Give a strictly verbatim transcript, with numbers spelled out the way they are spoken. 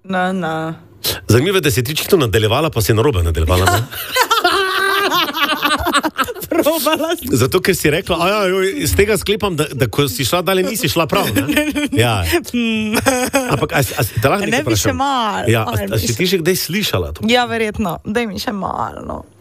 Na, na. Zanimivo je, da si ti čisto nadaljevala, pa si narobe nadaljevala. Ne? Zato, ker si rekla, a ja, joj, iz tega sklepam, da, da ko si šla dalje, nisi šla prav, ne? Ja. Ampak, a, a, a, ne bi še malo. Ja, a, a si ti že kdaj slišala to? Ja, verjetno, daj mi še malo, no.